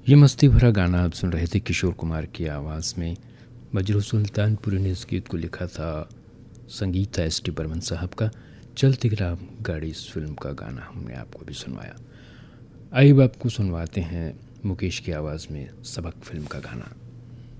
ये मस्ती भरा गाना आप सुन रहे थे किशोर कुमार की आवाज़ में। बजरू सुल्तानपुरी ने इस गीत को लिखा था, संगीत है एस टी बर्मन साहब का। चलती राम गाड़ी इस फिल्म का गाना हमने आपको भी सुनवाया। आइए अब आपको सुनवाते हैं मुकेश की आवाज़ में सबक फिल्म का गाना।